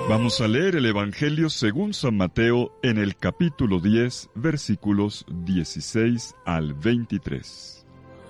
Vamos a leer el Evangelio según San Mateo en el capítulo 10, versículos 16 al 23.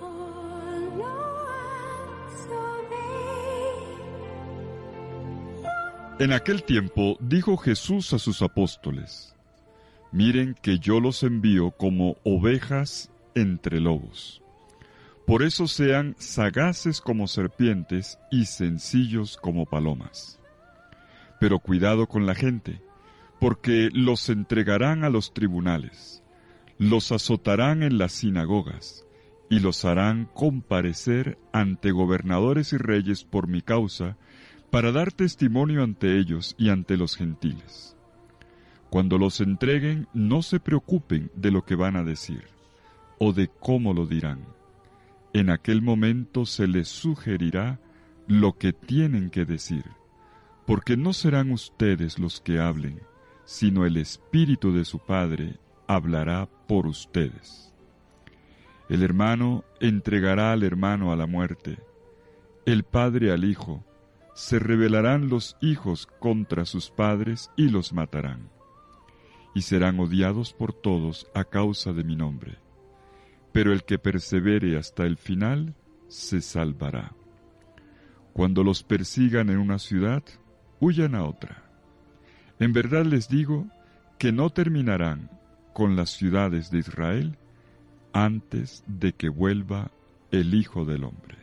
En aquel tiempo dijo Jesús a sus apóstoles: Miren que yo los envío como ovejas entre lobos. Por eso sean sagaces como serpientes y sencillos como palomas. Pero cuidado con la gente, porque los entregarán a los tribunales, los azotarán en las sinagogas, y los harán comparecer ante gobernadores y reyes por mi causa, para dar testimonio ante ellos y ante los gentiles. Cuando los entreguen, no se preocupen de lo que van a decir, o de cómo lo dirán. En aquel momento se les sugerirá lo que tienen que decir, porque no serán ustedes los que hablen, sino el Espíritu de su Padre hablará por ustedes. El hermano entregará al hermano a la muerte, el padre al hijo. Se rebelarán los hijos contra sus padres y los matarán, y serán odiados por todos a causa de mi nombre. Pero el que persevere hasta el final se salvará. Cuando los persigan en una ciudad, huyan a otra. En verdad les digo que no terminarán con las ciudades de Israel antes de que vuelva el Hijo del Hombre.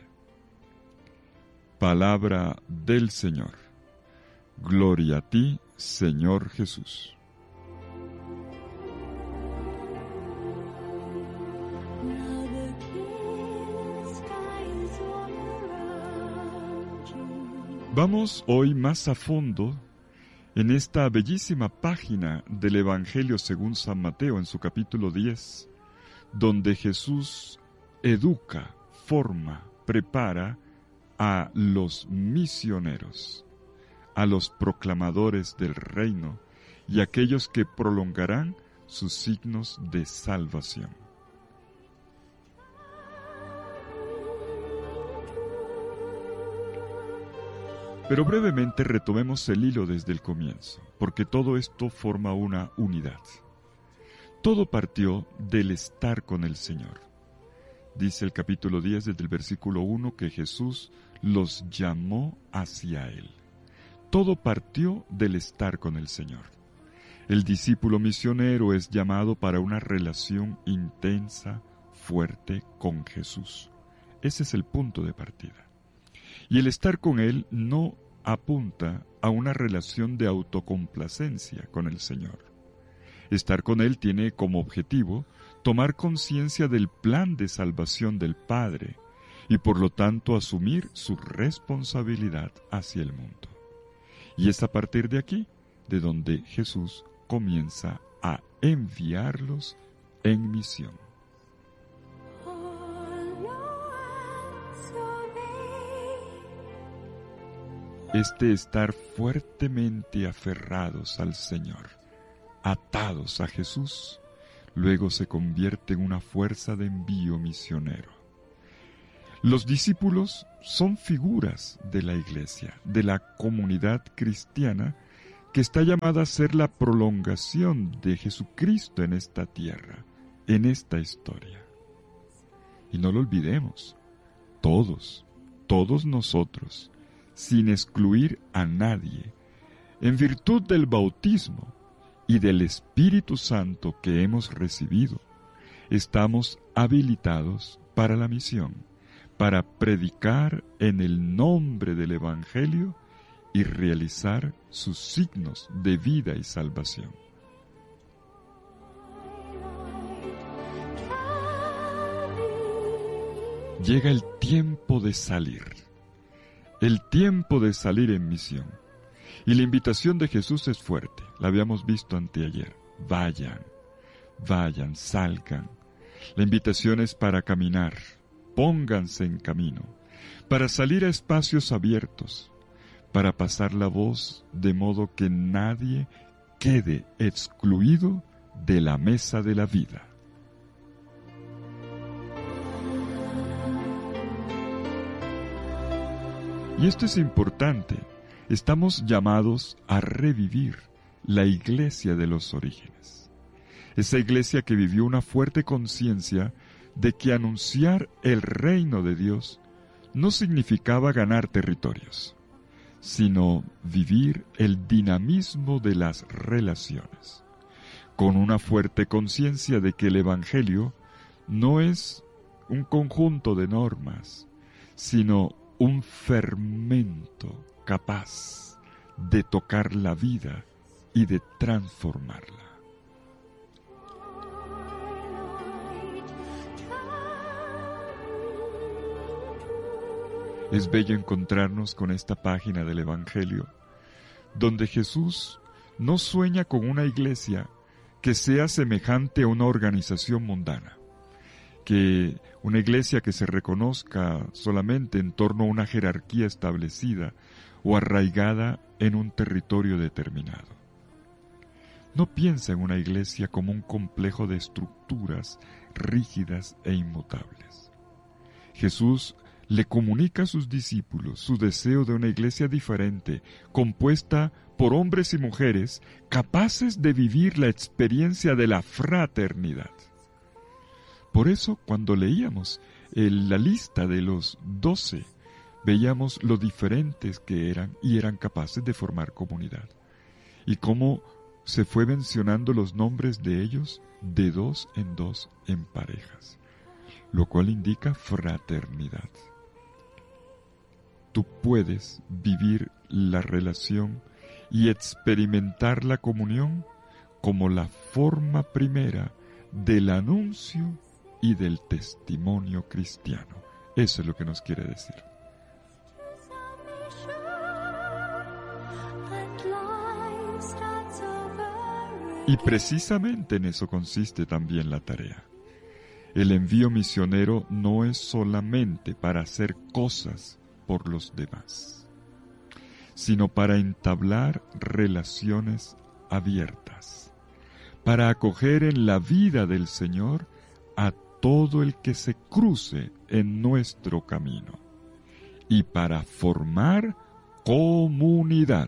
Palabra del Señor. Gloria a ti, Señor Jesús. Vamos hoy más a fondo en esta bellísima página del Evangelio según San Mateo en su capítulo 10, donde Jesús educa, forma, prepara a los misioneros, a los proclamadores del reino y a aquellos que prolongarán sus signos de salvación. Pero brevemente retomemos el hilo desde el comienzo, porque todo esto forma una unidad. Todo partió del estar con el Señor. Dice el capítulo 10 desde el versículo 1 que Jesús los llamó hacia Él. Todo partió del estar con el Señor. El discípulo misionero es llamado para una relación intensa, fuerte con Jesús. Ese es el punto de partida. Y el estar con Él no apunta a una relación de autocomplacencia con el Señor. Estar con Él tiene como objetivo tomar conciencia del plan de salvación del Padre y por lo tanto asumir su responsabilidad hacia el mundo. Y es a partir de aquí de donde Jesús comienza a enviarlos en misión. Este estar fuertemente aferrados al Señor, atados a Jesús, luego se convierte en una fuerza de envío misionero. Los discípulos son figuras de la Iglesia, de la comunidad cristiana, que está llamada a ser la prolongación de Jesucristo en esta tierra, en esta historia. Y no lo olvidemos, todos nosotros, sin excluir a nadie, en virtud del bautismo y del Espíritu Santo que hemos recibido, estamos habilitados para la misión, para predicar en el nombre del Evangelio y realizar sus signos de vida y salvación. Llega el tiempo de salir en misión. Y la invitación de Jesús es fuerte, la habíamos visto anteayer. Vayan, salgan. La invitación es para caminar, pónganse en camino, para salir a espacios abiertos, para pasar la voz de modo que nadie quede excluido de la mesa de la vida. Y esto es importante, estamos llamados a revivir la iglesia de los orígenes. Esa iglesia que vivió una fuerte conciencia de que anunciar el reino de Dios no significaba ganar territorios, sino vivir el dinamismo de las relaciones, con una fuerte conciencia de que el Evangelio no es un conjunto de normas, sino un fermento capaz de tocar la vida y de transformarla. Es bello encontrarnos con esta página del Evangelio, donde Jesús no sueña con una iglesia que sea semejante a una organización mundana, que una iglesia que se reconozca solamente en torno a una jerarquía establecida o arraigada en un territorio determinado. No piensa en una iglesia como un complejo de estructuras rígidas e inmutables. Jesús le comunica a sus discípulos su deseo de una iglesia diferente, compuesta por hombres y mujeres capaces de vivir la experiencia de la fraternidad. Por eso, cuando leíamos la lista de los 12, veíamos lo diferentes que eran y eran capaces de formar comunidad. Y cómo se fue mencionando los nombres de ellos de 2 en 2 en parejas, lo cual indica fraternidad. Tú puedes vivir la relación y experimentar la comunión como la forma primera del anuncio y del testimonio cristiano. Eso es lo que nos quiere decir. Y precisamente en eso consiste también la tarea. El envío misionero no es solamente para hacer cosas por los demás, sino para entablar relaciones abiertas, para acoger en la vida del Señor a todo el que se cruce en nuestro camino y para formar comunidad.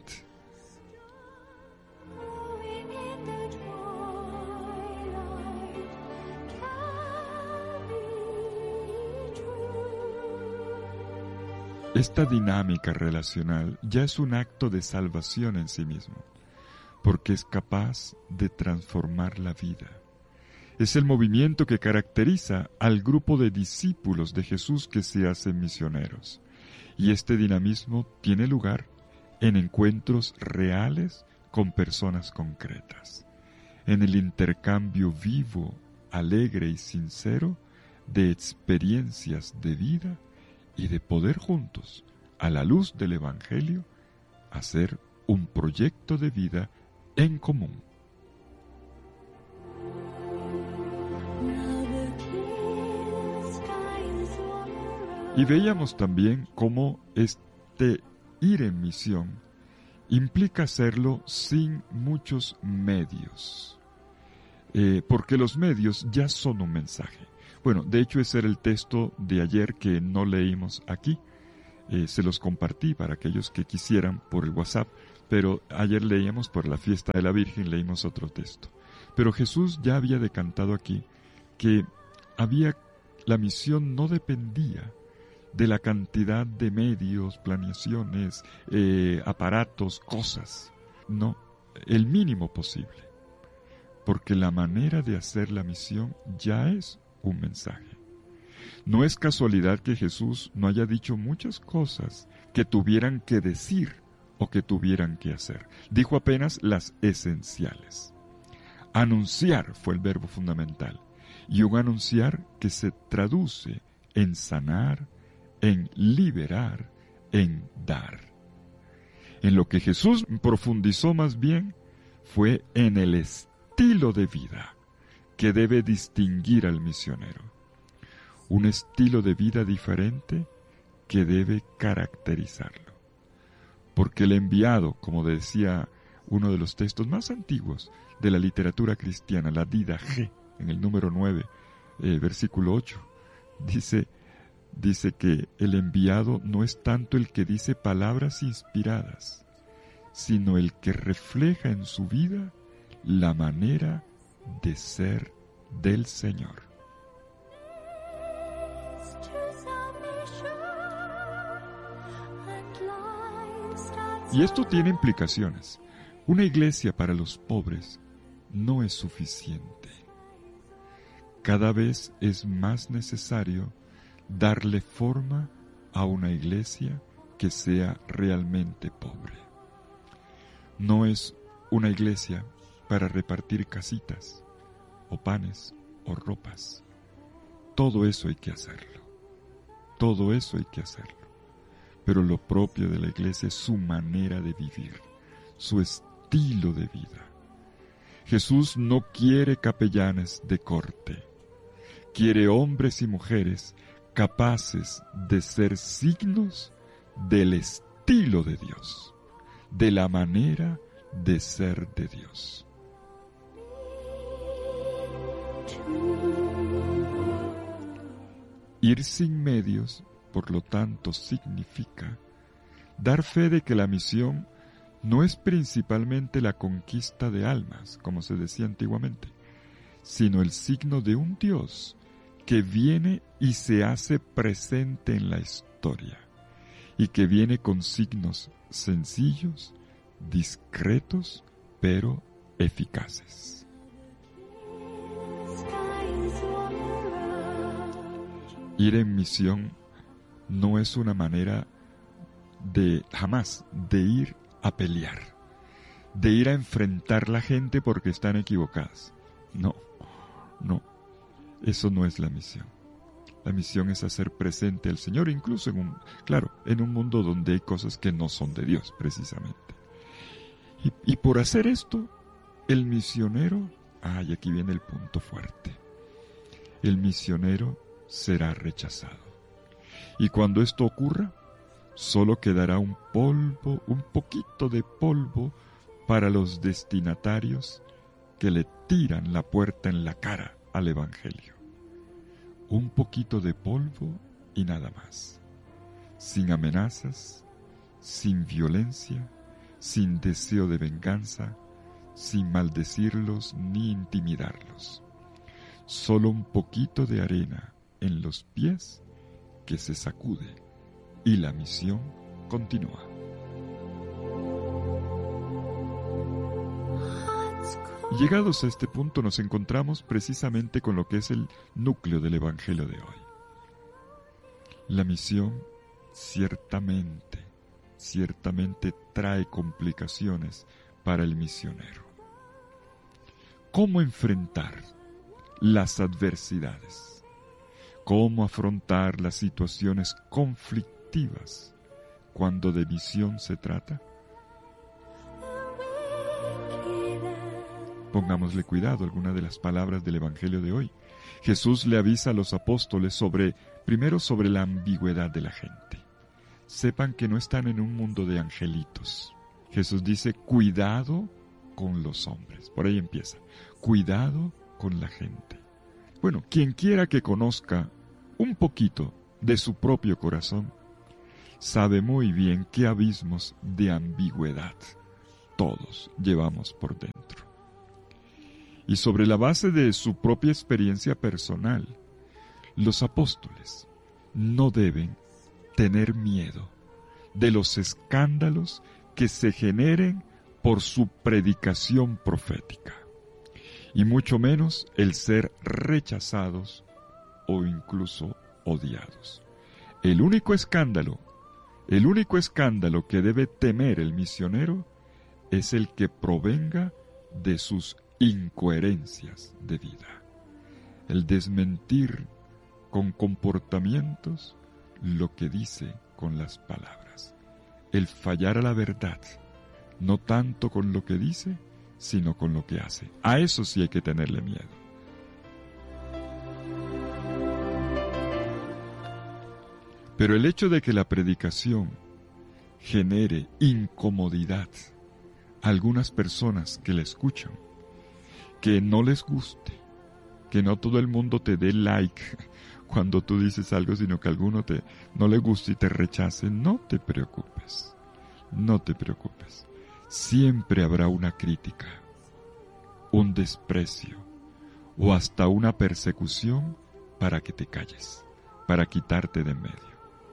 Esta dinámica relacional ya es un acto de salvación en sí mismo, porque es capaz de transformar la vida. Es el movimiento que caracteriza al grupo de discípulos de Jesús que se hacen misioneros. Y este dinamismo tiene lugar en encuentros reales con personas concretas, en el intercambio vivo, alegre y sincero de experiencias de vida y de poder juntos, a la luz del Evangelio, hacer un proyecto de vida en común. Y veíamos también cómo este ir en misión implica hacerlo sin muchos medios, porque los medios ya son un mensaje. Bueno, de hecho ese era el texto de ayer que no leímos aquí. Se los compartí para aquellos que quisieran por el WhatsApp, pero ayer leíamos por la fiesta de la Virgen, leímos otro texto. Pero Jesús ya había decantado aquí que la misión no dependía de la cantidad de medios, planeaciones, aparatos, cosas. No, el mínimo posible. Porque la manera de hacer la misión ya es un mensaje. No es casualidad que Jesús no haya dicho muchas cosas que tuvieran que decir o que tuvieran que hacer. Dijo apenas las esenciales. Anunciar fue el verbo fundamental. Y un anunciar que se traduce en sanar, en liberar, en dar. En lo que Jesús profundizó más bien fue en el estilo de vida que debe distinguir al misionero. Un estilo de vida diferente que debe caracterizarlo. Porque el enviado, como decía uno de los textos más antiguos de la literatura cristiana, la Dida G, en el número 9, versículo 8, dice que el enviado no es tanto el que dice palabras inspiradas, sino el que refleja en su vida la manera de ser del Señor. Y esto tiene implicaciones. Una iglesia para los pobres no es suficiente. Cada vez es más necesario darle forma a una iglesia que sea realmente pobre. No es una iglesia para repartir casitas, o panes, o ropas. Todo eso hay que hacerlo. Todo eso hay que hacerlo. Pero lo propio de la iglesia es su manera de vivir, su estilo de vida. Jesús no quiere capellanes de corte. Quiere hombres y mujeres capaces de ser signos del estilo de Dios, de la manera de ser de Dios. Ir sin medios, por lo tanto, significa dar fe de que la misión no es principalmente la conquista de almas, como se decía antiguamente, sino el signo de un Dios que viene y se hace presente en la historia, y que viene con signos sencillos, discretos, pero eficaces. Ir en misión no es una manera jamás de ir a pelear, de ir a enfrentar la gente porque están equivocadas. No, eso no es la misión. La misión es hacer presente al Señor, incluso en un mundo donde hay cosas que no son de Dios, precisamente. Y por hacer esto, el misionero, y aquí viene el punto fuerte, el misionero será rechazado. Y cuando esto ocurra, solo quedará un poquito de polvo para los destinatarios que le tiran la puerta en la cara al Evangelio. Un poquito de polvo y nada más. Sin amenazas, sin violencia, sin deseo de venganza, sin maldecirlos ni intimidarlos. Solo un poquito de arena en los pies que se sacude y la misión continúa. Llegados a este punto nos encontramos precisamente con lo que es el núcleo del Evangelio de hoy. La misión ciertamente trae complicaciones para el misionero. ¿Cómo enfrentar las adversidades? ¿Cómo afrontar las situaciones conflictivas cuando de misión se trata? Pongámosle cuidado a alguna de las palabras del Evangelio de hoy. Jesús le avisa a los apóstoles primero sobre la ambigüedad de la gente. Sepan que no están en un mundo de angelitos. Jesús dice, cuidado con los hombres. Por ahí empieza. Cuidado con la gente. Bueno, quien quiera que conozca un poquito de su propio corazón, sabe muy bien qué abismos de ambigüedad todos llevamos por dentro. Y sobre la base de su propia experiencia personal, los apóstoles no deben tener miedo de los escándalos que se generen por su predicación profética, y mucho menos el ser rechazados o incluso odiados. El único escándalo que debe temer el misionero es el que provenga de sus incoherencias de vida, el desmentir con comportamientos lo que dice con las palabras, el fallar a la verdad, no tanto con lo que dice, sino con lo que hace. A eso sí hay que tenerle miedo. Pero el hecho de que la predicación genere incomodidad a algunas personas que la escuchan, que no les guste, que no todo el mundo te dé like cuando tú dices algo, sino que a alguno no le guste y te rechace, no te preocupes. siempre habrá una crítica, un desprecio o hasta una persecución para que te calles, para quitarte de en medio.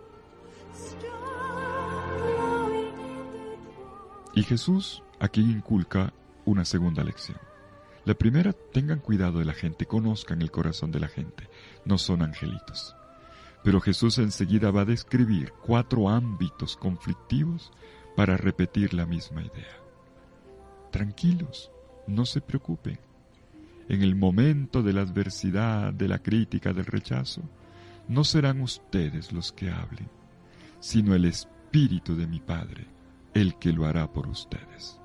Y Jesús aquí inculca una segunda lección. La primera, tengan cuidado de la gente, conozcan el corazón de la gente, no son angelitos. Pero Jesús enseguida va a describir 4 ámbitos conflictivos para repetir la misma idea. Tranquilos, no se preocupen. En el momento de la adversidad, de la crítica, del rechazo, no serán ustedes los que hablen, sino el Espíritu de mi Padre, el que lo hará por ustedes.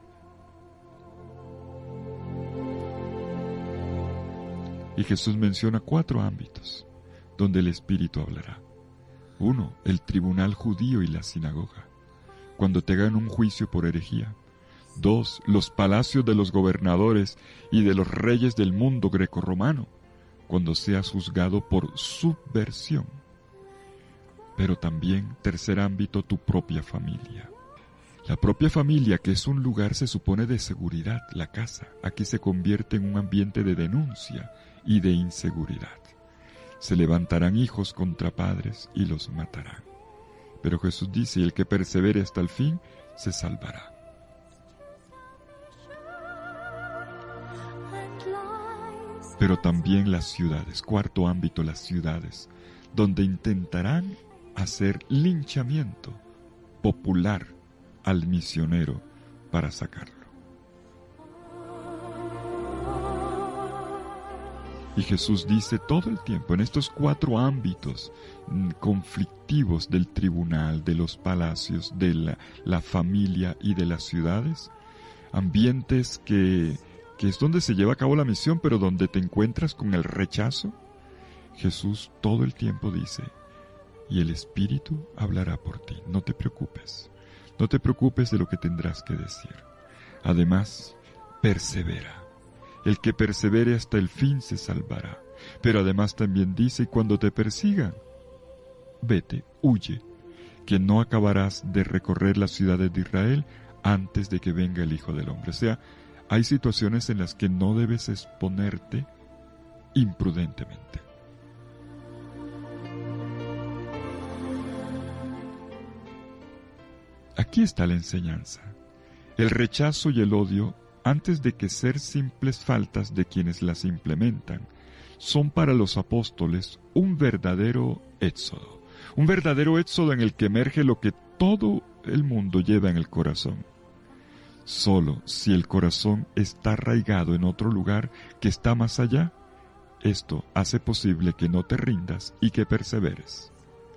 Y Jesús menciona 4 ámbitos donde el Espíritu hablará. 1, el tribunal judío y la sinagoga, cuando te hagan un juicio por herejía. 2, los palacios de los gobernadores y de los reyes del mundo grecorromano, cuando seas juzgado por subversión. Pero también, tercer ámbito, tu propia familia. La propia familia, que es un lugar, se supone, de seguridad, la casa, aquí se convierte en un ambiente de denuncia y de inseguridad. Se levantarán hijos contra padres y los matarán. Pero Jesús dice, el que persevere hasta el fin, se salvará. Pero también las ciudades, cuarto ámbito, las ciudades, donde intentarán hacer linchamiento popular al misionero para sacarlo. Y Jesús dice todo el tiempo, en estos 4 ámbitos conflictivos del tribunal, de los palacios, de la familia y de las ciudades, ambientes que es donde se lleva a cabo la misión, pero donde te encuentras con el rechazo, Jesús todo el tiempo dice, y el Espíritu hablará por ti, no te preocupes. No te preocupes de lo que tendrás que decir. Además, persevera. El que persevere hasta el fin se salvará. Pero además también dice, cuando te persigan, vete, huye, que no acabarás de recorrer las ciudades de Israel antes de que venga el Hijo del Hombre. O sea, hay situaciones en las que no debes exponerte imprudentemente. Aquí está la enseñanza. El rechazo y el odio, antes de que ser simples faltas de quienes las implementan, son para los apóstoles un verdadero éxodo. Un verdadero éxodo en el que emerge lo que todo el mundo lleva en el corazón. Solo si el corazón está arraigado en otro lugar que está más allá, esto hace posible que no te rindas y que perseveres.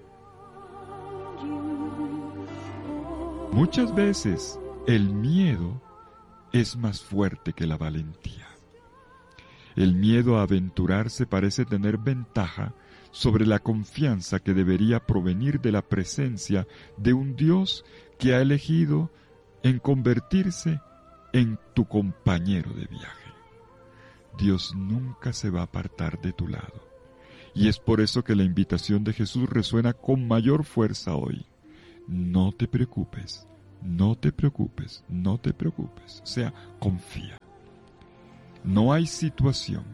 Muchas veces el miedo es más fuerte que la valentía. El miedo a aventurarse parece tener ventaja sobre la confianza que debería provenir de la presencia de un Dios que ha elegido en convertirse en tu compañero de viaje. Dios nunca se va a apartar de tu lado. Y es por eso que la invitación de Jesús resuena con mayor fuerza hoy. No te preocupes, no te preocupes, no te preocupes. O sea, confía. No hay situación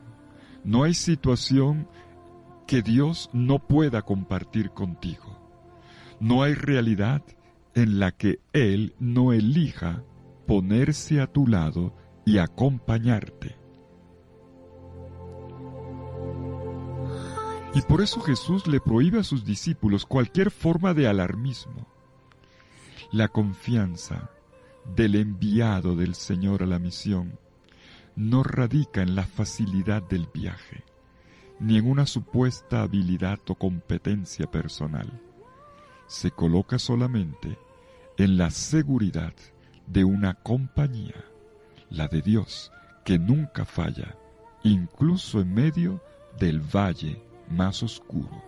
que Dios no pueda compartir contigo. No hay realidad en la que Él no elija ponerse a tu lado y acompañarte. Y por eso Jesús le prohíbe a sus discípulos cualquier forma de alarmismo. La confianza del enviado del Señor a la misión no radica en la facilidad del viaje, ni en una supuesta habilidad o competencia personal. Se coloca solamente en la seguridad de una compañía, la de Dios, que nunca falla, incluso en medio del valle más oscuro.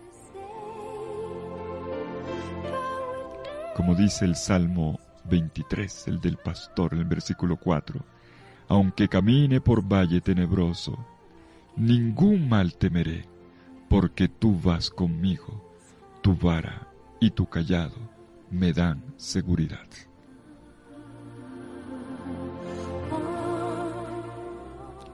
Como dice el Salmo 23, el del pastor, en el versículo 4, aunque camine por valle tenebroso, ningún mal temeré, porque tú vas conmigo, tu vara y tu cayado me dan seguridad.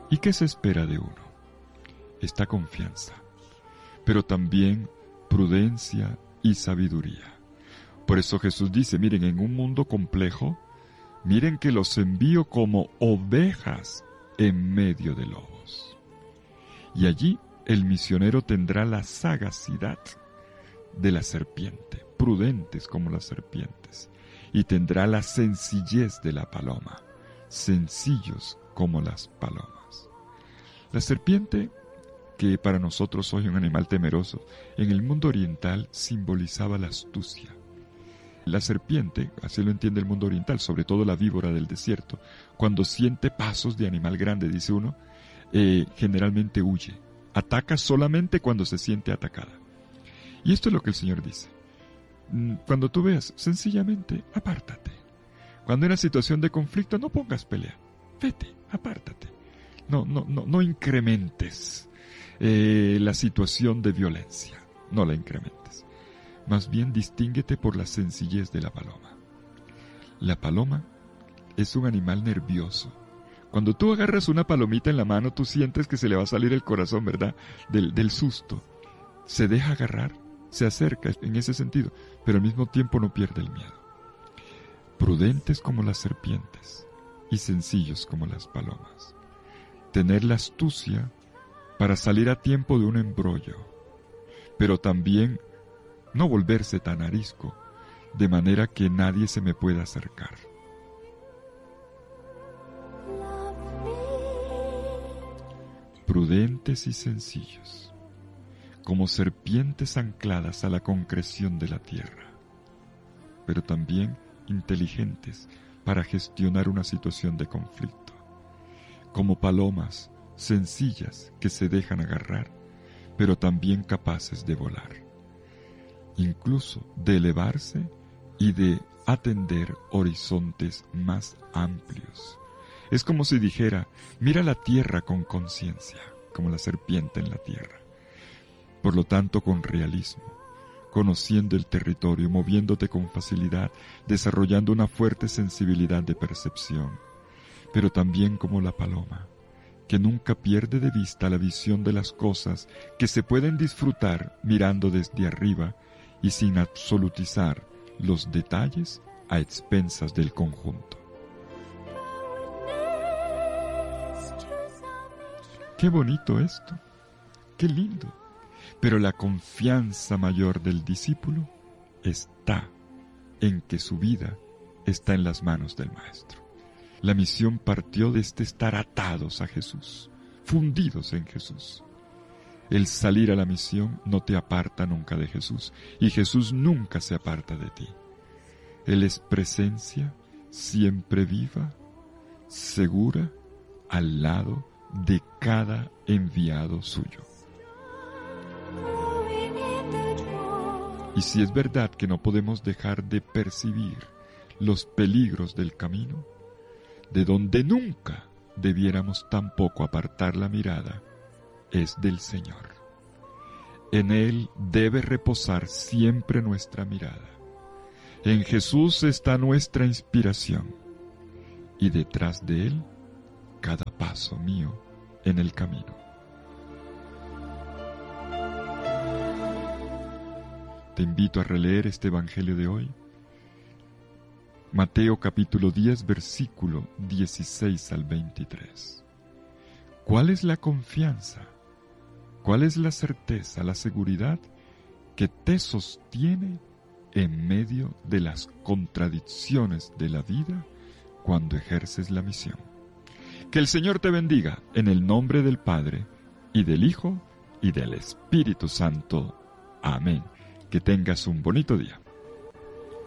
¿Y qué se espera de uno? Esta confianza, pero también prudencia y sabiduría. Por eso Jesús dice, miren, en un mundo complejo, miren que los envío como ovejas en medio de lobos. Y allí el misionero tendrá la sagacidad de la serpiente, prudentes como las serpientes, y tendrá la sencillez de la paloma, sencillos como las palomas. La serpiente, que para nosotros hoy es un animal temeroso, en el mundo oriental simbolizaba la astucia. La serpiente, así lo entiende el mundo oriental, sobre todo la víbora del desierto, cuando siente pasos de animal grande, dice uno, generalmente huye. Ataca solamente cuando se siente atacada. Y esto es lo que el Señor dice. Cuando tú veas, sencillamente, apártate. Cuando en una situación de conflicto, no pongas pelea. Vete, apártate. No incrementes la situación de violencia. No la incrementes. Más bien distínguete por la sencillez de la paloma. La paloma es un animal nervioso. Cuando tú agarras una palomita en la mano, tú sientes que se le va a salir el corazón, ¿verdad? Del susto. Se deja agarrar, se acerca en ese sentido, pero al mismo tiempo no pierde el miedo. Prudentes como las serpientes y sencillos como las palomas. Tener la astucia para salir a tiempo de un embrollo, pero también no volverse tan arisco, de manera que nadie se me pueda acercar. Prudentes y sencillos, como serpientes ancladas a la concreción de la tierra, pero también inteligentes para gestionar una situación de conflicto, como palomas sencillas que se dejan agarrar, pero también capaces de volar, incluso de elevarse y de atender horizontes más amplios. Es como si dijera, mira la tierra con conciencia, como la serpiente en la tierra. Por lo tanto, con realismo, conociendo el territorio, moviéndote con facilidad, desarrollando una fuerte sensibilidad de percepción, pero también como la paloma, que nunca pierde de vista la visión de las cosas que se pueden disfrutar mirando desde arriba y sin absolutizar los detalles a expensas del conjunto. ¡Qué bonito esto! ¡Qué lindo! Pero la confianza mayor del discípulo está en que su vida está en las manos del Maestro. La misión partió de estar atados a Jesús, fundidos en Jesús. El salir a la misión no te aparta nunca de Jesús, y Jesús nunca se aparta de ti. Él es presencia siempre viva, segura, al lado de cada enviado suyo. Y si es verdad que no podemos dejar de percibir los peligros del camino, de donde nunca debiéramos tampoco apartar la mirada, es del Señor. En Él debe reposar siempre nuestra mirada. En Jesús está nuestra inspiración, y detrás de Él, cada paso mío en el camino. Te invito a releer este Evangelio de hoy. Mateo capítulo 10, versículo 16 al 23. ¿Cuál es la confianza? ¿Cuál es la certeza, la seguridad que te sostiene en medio de las contradicciones de la vida cuando ejerces la misión? Que el Señor te bendiga en el nombre del Padre, y del Hijo, y del Espíritu Santo. Amén. Que tengas un bonito día.